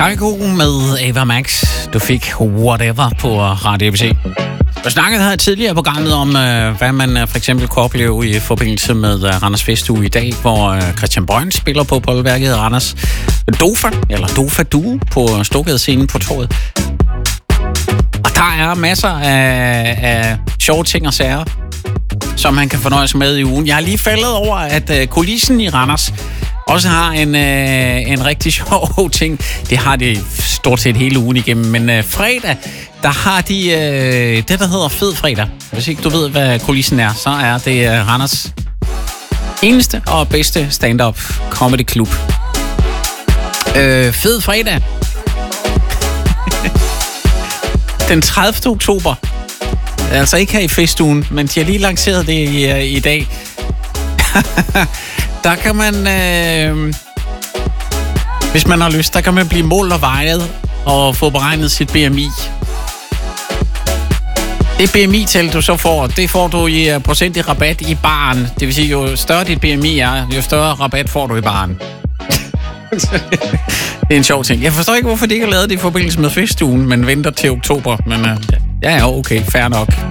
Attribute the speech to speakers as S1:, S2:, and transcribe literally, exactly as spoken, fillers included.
S1: Kygo med Ava Max. Du fik Whatever på Radio A B C. Jeg snakkede her tidligere i programmet om, øh, hvad man øh, for eksempel kunne opleve i forbindelse med øh, Randers Festuge i dag, hvor øh, Christian Brønd spiller på boldværket Randers Dofa, eller Dofa Duo, på Storgade-scenen på torvet. Og der er masser af, af sjove ting og sager, som man kan fornøje sig med i ugen. Jeg har lige faldet over, at øh, kulissen i Randers også har en, øh, en rigtig sjov ting. Det har de stort set hele ugen igennem. Men øh, fredag, der har de øh, det, der hedder Fed Fredag. Hvis ikke du ved, hvad kulissen er, så er det øh, Randers eneste og bedste stand-up comedy klub. Øh, Fed Fredag. Den tredivte oktober. Altså ikke her i festugen, men de har lige lanceret det i, øh, i dag. Der kan man, øh, hvis man har lyst, der kan man blive målt og vejet og få beregnet sit B M I. Det B M I-tal, du så får, det får du i procent i rabat i baren. Det vil sige, jo større dit B M I er, jo større rabat får du i baren. Det er en sjov ting. Jeg forstår ikke, hvorfor de ikke har lavet det i forbindelse med festugen, men venter til oktober. Men øh, ja, ja, okay, fair nok.